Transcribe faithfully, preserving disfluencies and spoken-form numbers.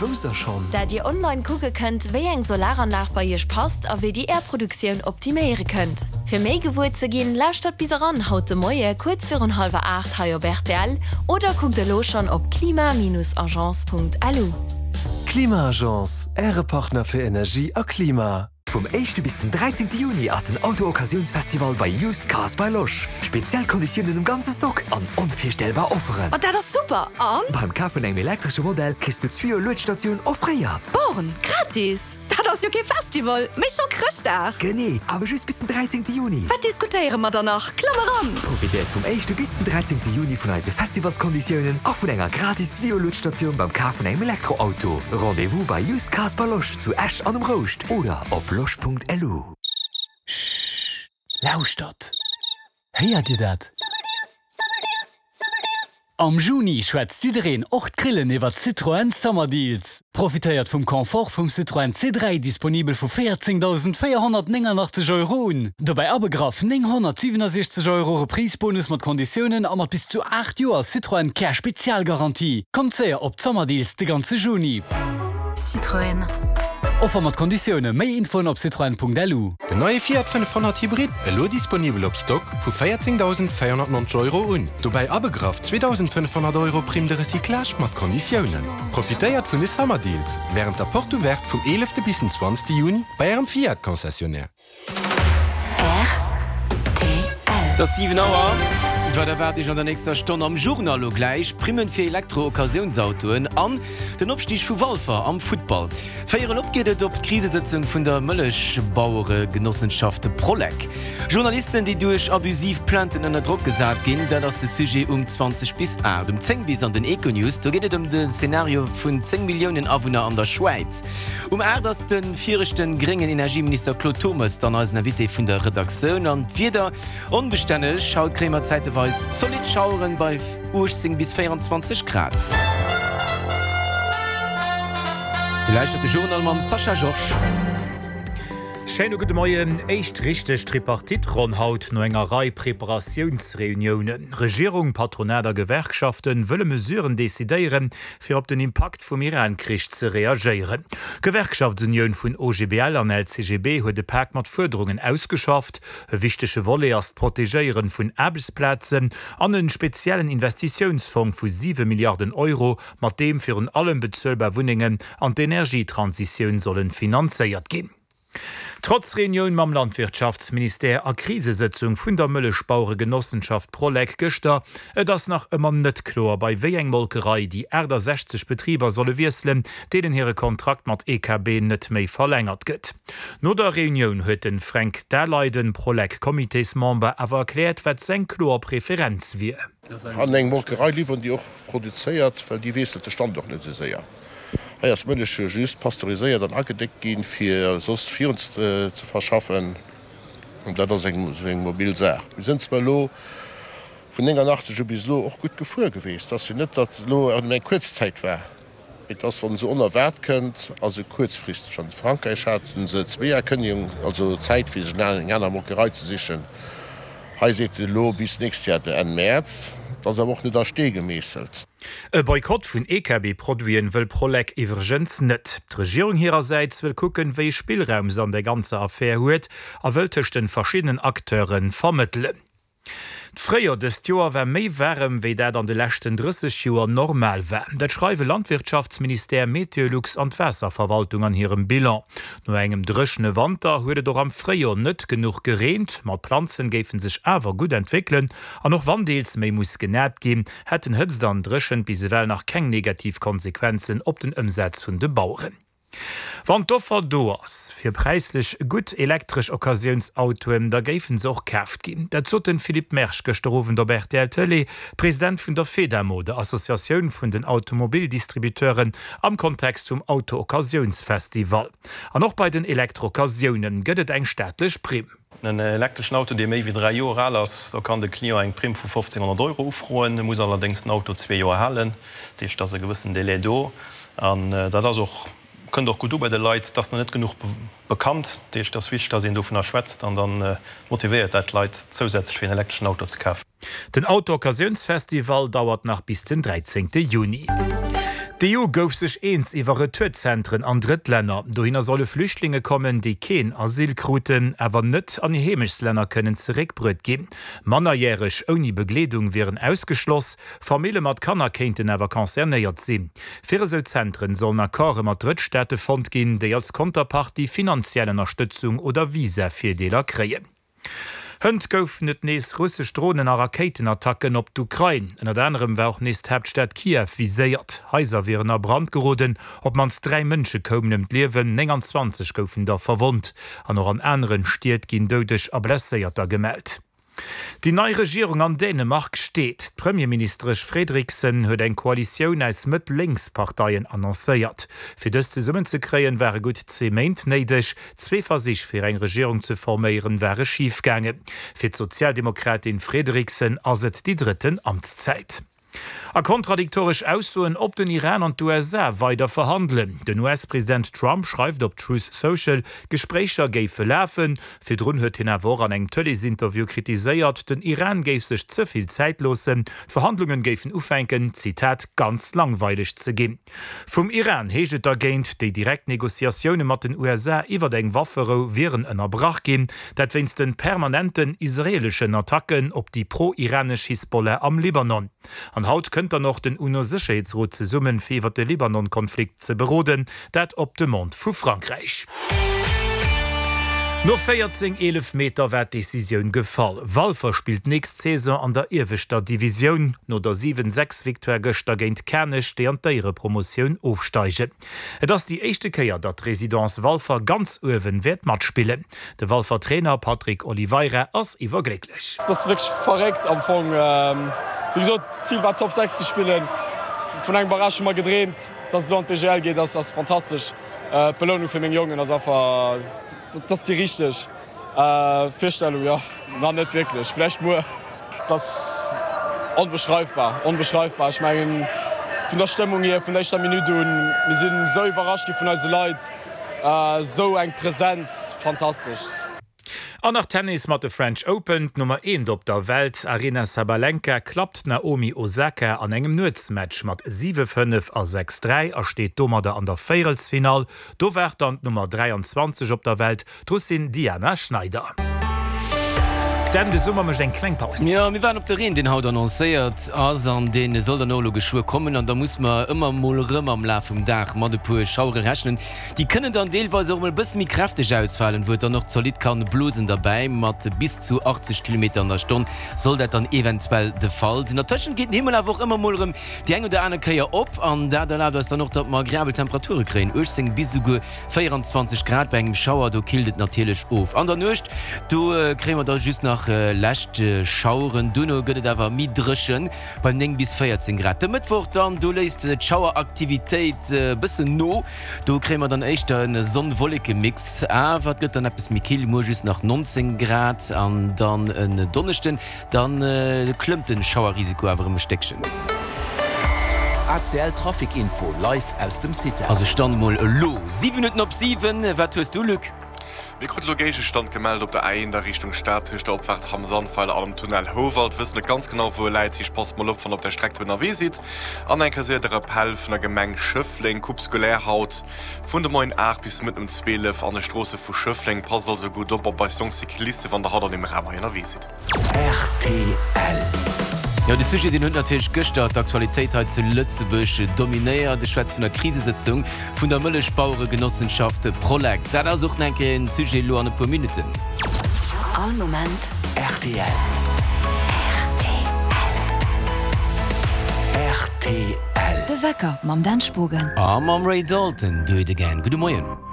Wümster schon. Da dir online gucken könnt, wie eng Solaranlage bei euch passt, und wie die Erdproduktion optimieren könnt. Für mehr Gewürze zu gehen, lauscht bis ran heute Morgen kurz für ein halber acht H B R T L oder guckt ihr los schon auf klima agence punkt l u. Klimaagence, Ihre Partner für Energie und Klima. Vom elften bis zum dreizehnten Juni ist ein Auto-Occasionsfestival bei Used Cars bei Losch. Spezialkonditionen im ganzen Stock an unvorstellbar Offeren. Und das ist super. Und? Beim Kauf von einem elektrischen Modell kriegst du zwei Ladestationen offeriert. Bohren, gratis. Das ist ja kein Festival. Mich schon Christach. Genau, aber just bis zum dreizehnten Juni. Was diskutieren wir danach? Klammer ran. Profitiert vom elften bis zum dreizehnten Juni von unseren Festivalskonditionen, auch von einer gratis zwei Ladestation beim Kauf von einem Elektroauto. Rendezvous bei Used Cars bei Losch zu Esch an dem Rost oder ob losch punkt l u. Lauscht. Heiert ihr dat? Am Juni schwätzt iedereen ocht Grillen iwwer Citroën Sommerdeals. Profitéiert vum Komfort vum Citroën C drei disponibel vu vierzehntausend vierhundertneunundachtzig Euro. Dabei abegraf neunhundertsiebenundsechzig Euro Preisbonus mat Konditionen a mat bis zu acht Joer Citroën Care Spezialgarantie. Kommt sehr op Sommerdeals de ganze Juni. Citroën. Offer mat Konditionen méi Infon op citroen punkt l u. De neue Fiat fünfhundert Hybrid elo disponibel op Stock vu vierzehntausend vierhundertneunzig Euro un. Dobei abegraf zweitausendfünfhundert Euro Prim de Recyclage mat Konditionen. Profitéiert vun de Sommerdeals während der Portowerk vom elften bis zum zwanzigsten Juni bei Ihrem Fiat-Konzessionär. R T L. Das Steven Auer. Ja, da werde ich an der nächsten Stunde am Journal gleich Primen für Elektro-Occasionsautoen an den Abstieg von Walfer am Football. Feiern abgeht auf die Krisensitzung von der Möllisch-Bauern-Genossenschaft Prolec. Journalisten, die durch abusiv Planten unter Druck gesagt gehen, da das das Sujet um zwanzig bis acht. Um zehn bis an den Eco-News, da geht es um das Szenario von zehn Millionen Einwohner an der Schweiz. Um acht, dass den vierten geringen Energieminister Claude Thomas dann als Navité von der Redaktion und wieder unbeständig schaut Krämer zeitweise solid schauren bei achtzehn bis vierundzwanzig Grad. Vielleicht hat der Journal mit Sascha Josch. Schönen guten Morgen. Echt richtig Tripartit haut no enger Reihe Präparationsreunionen. Regierung, Patronat Gewerkschaften wollen Mesuren dezidieren, für auf den Impact vom Iran-Krieg zu reagieren. Gewerkschaftsunion von O G B L und L C G B hat den Pakt mit Förderungen ausgeschafft. Eine wichtige Wolle ist Protegieren von Arbeitsplätzen an einen speziellen Investitionsfonds von sieben Milliarden Euro, mit dem für allen bezahlbaren Wohnungen an die Energietransition sollen finanziert gehen. Trotz Reunion mam Landwirtschaftsminister a Krisesitzung vun der Möllisch-Bauern Genossenschaft Prolec gëster, et ass nach ëmmer net klar bei wéi eng Molkerei die Äder sechzig Betrieber solle wieselen, denen ihre Kontrakt mat E K B net méi verlängert gëtt. No der Reunion huet den Frank Derleiden Prolec-Komiteesmember awer erkläert, wat seng klar Präferenz wie. An eng Molkerei liefern die och produzéiert, weil die weselte Standort net se séier. Eiers mëllesche just pasteuriséiert an agedeckt ginn fir sos Virens äh, ze verschaffen dat ass eng eng mobil sech. Wir sind bei lo vun enger nachtege bis lo och gut gefuer geweest, dat se net dat lo an eng Kurzzeit wär. Et ass wann se onerwert kënnt, as se kurzfristig an Frankreich hatten se zwee Erkënnigung, also Zäit wie se eng ennner Molkerei ze sichen. Hei se lo bis nächst Jahr en März. Das er auch nicht da stehen gemäßelt. E Boykott vun E K B-Produien will Prolec iwwergens net. Die Regierung ihrerseits will gucken, wie Spielraum an der ganze Affäre huet, a wëltech den verschiedenen Akteuren vermitteln. D'Fréier des Joer wär méi wärm, wéi dat an de lächten dreißig Joer normal wär. Dat schreiwe Landwirtschaftsminister Meteorlux an d'Wässerverwaltung an hirem Bilan. No engem drëschne Wanter huet doch am Fréier net genug gereint, mat Pflanzen géiffen sich awer gut entwickeln, an noch Wandeels méi muss genäert gin, hätten hëtz dann drëschen bis se well nach keng Negativkonsequenzen op den Ëmsetz vun de Bauern. Wann d'Offer do ass fir preislich gut elektrisch Occasionsautoen da géiffen se och käft ginn. Dat zo den Philipp Mersch gestrowen der Bertel Tëlle, Präsident vun der FEDAMO, der Assoziatioun vun den Automobildistributeuren am Kontext zum Auto-Occasionsfestival. An noch bei den Elektrookkasionen gëtt eng staatlech Prim. Ein elektrischen Auto, der mehr wie drei Jahre alt ist, da kann der Klient einen Prim von fünfzehnhundert Euro aufrufen. Er muss allerdings ein Auto zwei Jahre halten. Das ist das ein gewissen Delay da. Und äh, das auch können doch gut bei den Leuten, das ist noch nicht genug be bekannt. Das ist das wichtig, dass ihr davon schwätzt und dann äh, motiviert die Leute zusätzlich für ein elektrisches Auto zu kaufen. Den Auto-Occasionsfestival dauert noch bis zum dreizehnten Juni. Die E U gouf sech eens iwwer Retourzentren an Drittländer. Dohinner solle Flüchtlinge kommen, die keen Asylkruten awer net an die Hemischsländer können zurückbrüt geben. Mannerjährech oni Bekleedung wären ausgeschloss, Familie mat Kanner kenten awer konzernéiert sinn. Fire so Zentren sollen Akkorde mat Drittstädte fond gin, déi als Konterpart die finanzielle Unterstützung oder Visa fir Deler kreien. Hënd gouf net nees russisch Drohnen a Raketenattacken op d'Ukraine. En at anderem war auch neest Hauptstadt Kiew viséiert. Häuser wären a Brand geroden, op mans drei Mënsche kommen Lewen neunundzwanzig goufen da verwundt. An noch an anderen stiet ginn deudech a blesséierter gemeldt. Die neue Regierung an Dänemark steht. Premierministerisch Frederiksen huet eng Koalition als mit Linksparteien annoncéiert. Für das ze Summen zu kreen wäre gut zwei Meint neidig, zwei Versich für eng Regierung zu formieren wäre schiefgänge. Für Sozialdemokratin Frederiksen aset die dritten Amtszeit. A kontradiktorisch aussuen op den Iran an d'U S A weiter verhandeln. Den U S-Präsident Trump schreibt op Truth Social, Gesprächer géife läfen, fir drun huet hin awor an eng Töllesinterview kritiséiert, den Iran géif sech zuviel zeitlosen, Verhandlungen géifen ufenken, Zitat, ganz langweilig ze gin. Vom Iran heget ergéint, déi Direktnegoziationune mat den U S A iwwer eng Waffero wären ënnerbrach gin, dat wennns den permanenten israelischen Attacken op die pro-iranisch Hisbollah am Libanon. An Haut könnt er noch den U N O-Sicherheitsrat ze summen fir de Libanon-Konflikt ze beroden, dat op de Mond vu Frankreich. No vierzehn elf Meter wär Decision gefall. Walfer spielt nächst Saison an der Irwischter Division, no der sieben sechs Viktor Göster géint Kernech, de an deiere Promotion aufsteige. Et ass die echte Keier, dat Residenz Walfer ganz öwen Wertmat spielen. De Walfer Trainer Patrick Oliveira ass iwwerglücklich. Das ist wirklich verreckt am Anfang. Ähm, wie gesagt, Ziel war Top sechs zu spielen. Von einem Barrage mal gedreht, dass Land P G L geht, das ist fantastisch. Äh, Belohnung für den Jungen, das ist einfach, das ist die richtig. Äh, Vorstellung, ja, na nicht wirklich. Vielleicht nur, das ist unbeschreibbar, unbeschreibbar. Ich meine, von der Stimmung hier, von der ersten Minute, wir sind so überrascht von unseren Leuten. Äh, so eine Präsenz, fantastisch. An nach Tennis mat de French Open Nummer eins op der Welt Arina Sabalenka klappt Naomi Osaka an engem Nutzmatch mat sieben fünf a sechs drei ersteht Dommer an der Fairelsfinal. Do werd dann Nummer dreiundzwanzig op der Welt Drussin Diana Schneider. Den de Summer mech eng Klengpaus. Ja, mir waren op der Reen den Haut annoncéiert ass an den Soldanologe Schuhe kommen an da muss man immer moll rëmmer am La vum Dach mat de puer Schaure rechnen. Die können dann deelweise mal bis mi kräftig ausfallen, wo er noch solid kann Blusen dabei mat bis zu achtzig Kilometer an der Stunde soll dat dann eventuell de Fall sinn. Derschen geht himmel einfach immer moll rum die eng oder eine Kreier op an der der da dann noch dat agrabel Temperature kreen. Ochsinn bis go vierundzwanzig Grad bei engem Schauer du kildet natürlich of. An der Nucht du äh, krämer da just nach lächt äh, Schauren duno gëtt awer mi dreschen beim neng bis vierzehn Grad. De Mittwoch dann du leist äh, Schaueraktivitéit äh, bisssen no. Du krämer dann echt en sonnenwolleke Mix. Awer gëtt dann bis Mikil Mojus nach neunzehn Grad an dann en Donnechten, dann äh, klummt den Schauerrisiko awer im Steckchen. A C L Trafikinfo live aus dem City. Also stand mal lo. sieben Minuten op sieben, wat tust du, Luc? Mikrologische stand gemeldet op der Ei in der Richtung Stadt höchst der Opfahrt am Sandfall am Tunnel Howald wissen ganz genau wo leid ich pass mal op von op der Strecke nach wie sieht an ein kasiert der Appell von der Gemeng Schöffling Kupskulärhaut von der Moin acht bis mit dem Zwele an der Straße vu Schöffling pass also gut op bei Songcykliste van der Hader dem Rammer wie sieht R T L. Ja, die Suche den hundertisch gestört Aktualität hat zu Lützebüsche dominéiert die Schweiz von der Krisesitzung von der Müllechbauere Genossenschaft Prolec. Da sucht denke ein Sujet lo an paar Minuten. All Moment R T L. R T L. De Wecker mam Danspogen. Ah, Mam Ray Dalton, do it again. Guten Morgen.